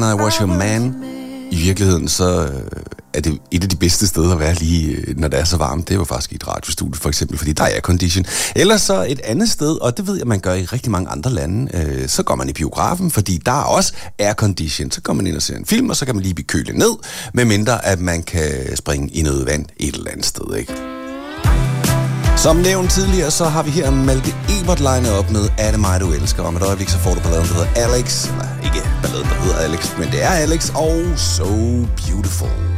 I Was Your Man. I virkeligheden så er det et af de bedste steder at være lige, når det er så varmt. Det er jo faktisk i et radiostudie for eksempel, fordi der er aircondition. Ellers så et andet sted, og det ved jeg, man gør i rigtig mange andre lande, så går man i biografen, fordi der er også aircondition. Så går man ind og ser en film, og så kan man lige blive kølet ned, medmindre at man kan springe i noget vand et eller andet sted, ikke? Som nævnt tidligere, så har vi her Malke Ebert linet op med Er det mig, du elsker? Om et øjeblik, så får du balladen, der hedder Alex. Eller ikke balladen, der hedder Alex, men det er Alex og So Beautiful.